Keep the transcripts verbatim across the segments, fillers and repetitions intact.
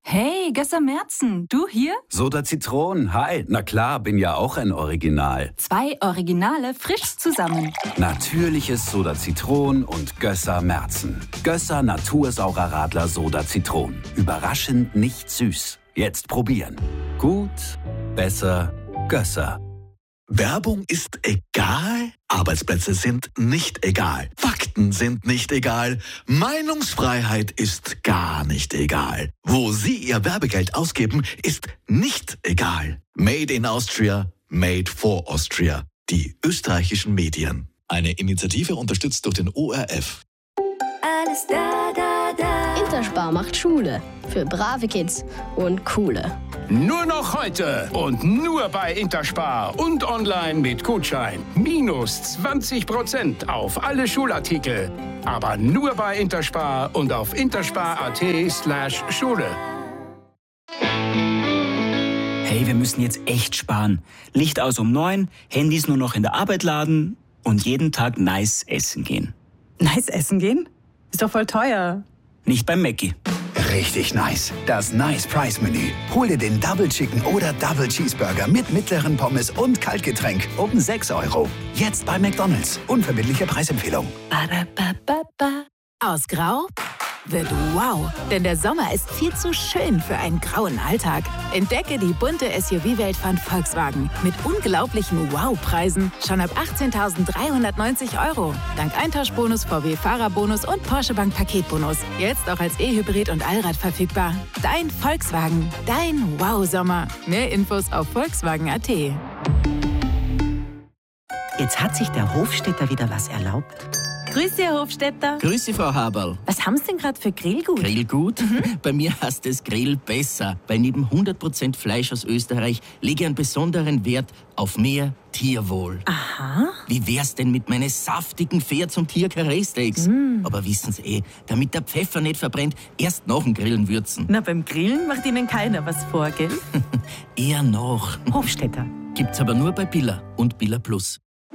Hey, Gösser Merzen, du hier? Soda Zitron, hi. Na klar, bin ja auch ein Original. Zwei Originale frisch zusammen. Natürliches Soda Zitron und Gösser Merzen. Gösser Natursaurer Radler Soda Zitron. Überraschend nicht süß. Jetzt probieren. Gut, besser, Gösser. Werbung ist egal, Arbeitsplätze sind nicht egal, Fakten sind nicht egal, Meinungsfreiheit ist gar nicht egal. Wo Sie Ihr Werbegeld ausgeben, ist nicht egal. Made in Austria, made for Austria. Die österreichischen Medien. Eine Initiative unterstützt durch den O R F. Alles da, da, da. Interspar macht Schule. Für brave Kids und coole. Nur noch heute und nur bei Interspar und online mit Gutschein. Minus zwanzig Prozent auf alle Schulartikel. Aber nur bei Interspar und auf interspar.at slash Schule. Hey, wir müssen jetzt echt sparen. Licht aus um neun, Handys nur noch in der Arbeit laden und jeden Tag nice essen gehen. Nice essen gehen? Ist doch voll teuer. Nicht beim Mackie. Richtig nice. Das Nice Price Menü. Hol dir den Double Chicken oder Double Cheeseburger mit mittleren Pommes und Kaltgetränk um sechs Euro. Jetzt bei McDonald's. Unverbindliche Preisempfehlung. Ba-da-ba-ba-ba. Aus Grau wird wow, denn der Sommer ist viel zu schön für einen grauen Alltag. Entdecke die bunte S U V-Welt von Volkswagen mit unglaublichen Wow-Preisen schon ab achtzehntausenddreihundertneunzig Euro. Dank Eintauschbonus, V W-Fahrerbonus und Porsche Bank Paketbonus. Jetzt auch als E-Hybrid und Allrad verfügbar. Dein Volkswagen, dein Wow-Sommer. Mehr Infos auf volkswagen punkt a t. Jetzt hat sich der Hofstädter wieder was erlaubt. Grüß Sie, Herr Hofstädter. Grüß Sie, Frau Haberl. Was haben Sie denn gerade für Grillgut? Grillgut? Mhm. Bei mir heißt es Grill besser. Weil neben hundert Prozent Fleisch aus Österreich lege ich einen besonderen Wert auf mehr Tierwohl. Aha. Wie wär's denn mit meinen saftigen Pferds- und Tier-Karree-Steaks? Mm. Aber wissen Sie eh, damit der Pfeffer nicht verbrennt, erst nach dem Grillen würzen. Na, beim Grillen macht Ihnen keiner was vor, gell? Eher noch. Hofstädter. Gibt's aber nur bei Billa und Billa Plus.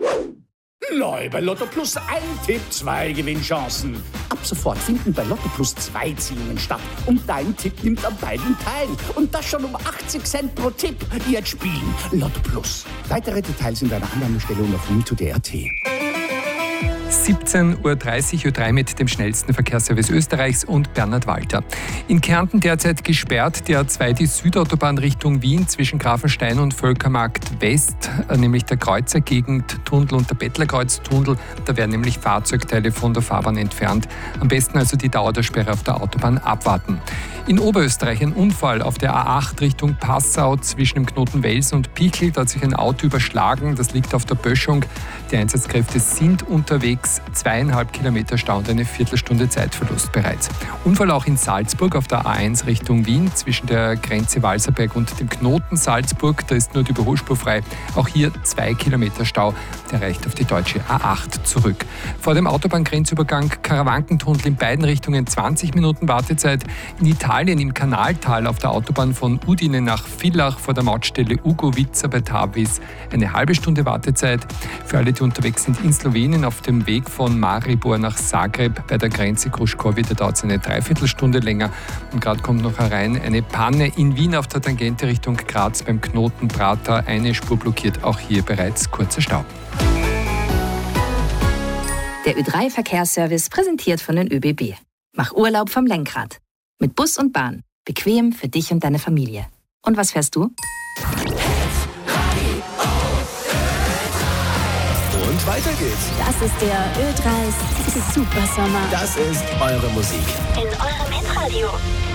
Neu bei Lotto Plus ein Tipp, zwei Gewinnchancen. Ab sofort finden bei Lotto Plus zwei Ziehungen statt. Und dein Tipp nimmt an beiden teil. Und das schon um achtzig Cent pro Tipp. Jetzt spielen Lotto Plus. Weitere Details in deiner Annahmestellung auf mito punkt d t. siebzehn Uhr dreißig, Ö drei mit dem schnellsten Verkehrsservice Österreichs und Bernhard Walter. In Kärnten derzeit gesperrt die A zwei, die Südautobahn Richtung Wien zwischen Grafenstein und Völkermarkt West, nämlich der Kreuzergegend, Tunnel und der Bettlerkreuz-Tunnel. Da werden nämlich Fahrzeugteile von der Fahrbahn entfernt. Am besten also die Dauer der Sperre auf der Autobahn abwarten. In Oberösterreich ein Unfall auf der A acht Richtung Passau zwischen dem Knoten Wels und Pichel. Da hat sich ein Auto überschlagen, das liegt auf der Böschung. Die Einsatzkräfte sind unterwegs. Zweieinhalb Kilometer Stau und eine Viertelstunde Zeitverlust bereits. Unfall auch in Salzburg auf der A eins Richtung Wien zwischen der Grenze Walserberg und dem Knoten Salzburg. Da ist nur die Überholspur frei. Auch hier zwei Kilometer Stau. Der reicht auf die deutsche A acht zurück. Vor dem Autobahngrenzübergang Karawankentunnel in beiden Richtungen zwanzig Minuten Wartezeit. In Italien im Kanaltal auf der Autobahn von Udine nach Villach vor der Mautstelle Ugovica bei Tavis eine halbe Stunde Wartezeit. Für alle, die unterwegs sind in Slowenien auf dem Weg von Maribor nach Zagreb bei der Grenze Kruškovi, da dauert es eine Dreiviertelstunde länger. Und gerade kommt noch herein eine Panne in Wien auf der Tangente Richtung Graz beim Knoten Prater. Eine Spur blockiert, auch hier bereits kurzer Stau. Der Ö drei Verkehrsservice präsentiert von den ÖBB. Mach Urlaub vom Lenkrad. Mit Bus und Bahn. Bequem für dich und deine Familie. Und was fährst du? Und weiter geht's. Das ist der Ö drei Super Sommer. Das ist eure Musik. In eurem Hitradio.